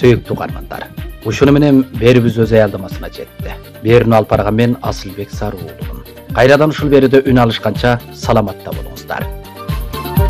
Сүйүктүү угармандар. Ушуну менен берүүбүз өз аялдамасына жетти. Берүүнү алып барган мен Асылбек Сарыуулумун. Кайрадан ушул берүүдө үн алышканча саламатта болуңуздар.